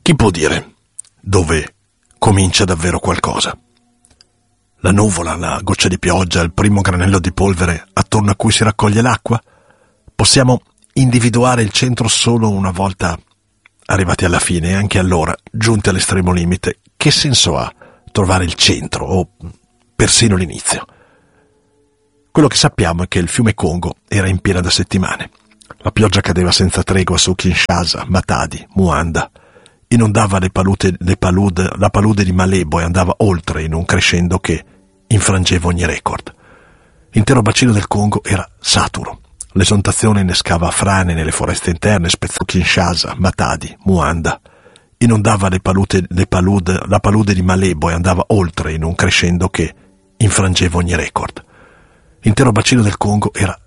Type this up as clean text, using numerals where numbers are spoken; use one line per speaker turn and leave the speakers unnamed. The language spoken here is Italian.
Chi può dire dove comincia davvero qualcosa? La nuvola, la goccia di pioggia, il primo granello di polvere attorno a cui si raccoglie l'acqua? Possiamo individuare il centro solo una volta arrivati alla fine, e anche allora, giunti all'estremo limite, che senso ha trovare il centro o persino l'inizio? Quello che sappiamo è che il fiume Congo era in piena da settimane. La pioggia cadeva senza tregua su Kinshasa, Matadi, Muanda, inondava la palude di Malebo e andava oltre in un crescendo che infrangeva ogni record. L'intero bacino del Congo era saturo. L'esontazione innescava frane nelle foreste interne, spezzò Kinshasa, Matadi, Muanda, inondava la palude di Malebo e andava oltre in un crescendo che infrangeva ogni record. L'intero bacino del Congo era